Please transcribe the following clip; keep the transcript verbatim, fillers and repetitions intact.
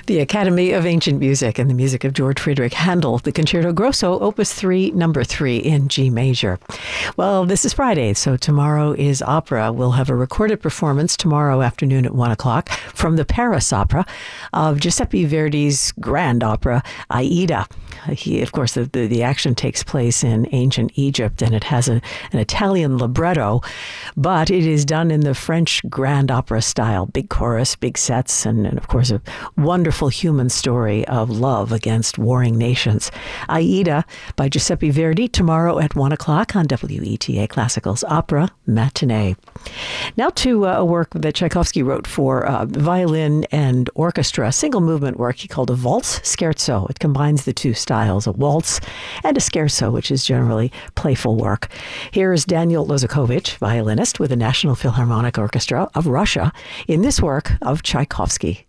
The Academy of Ancient Music and the music of George Friedrich Handel, the Concerto Grosso, Opus three, number three in G major. Well, this is Friday, so tomorrow is opera. We'll have a recorded performance tomorrow afternoon at one o'clock from the Paris Opera of Giuseppe Verdi's grand opera, Aida. He, of course, the, the, the action takes place in ancient Egypt, and it has a, an Italian libretto, but it is done in the French grand opera style. Big chorus, big sets, and, and of course, a wonderful human story of love against warring nations. Aida by Giuseppe Verdi tomorrow at one o'clock on W E T A Classical's Opera Matinee. Now to uh, a work that Tchaikovsky wrote for uh, violin and orchestra, a single movement work he called a waltz scherzo. It combines the two styles, a waltz and a scherzo, which is generally playful work. Here is Daniel Lozakovich, violinist with the National Philharmonic Orchestra of Russia, in this work of Tchaikovsky.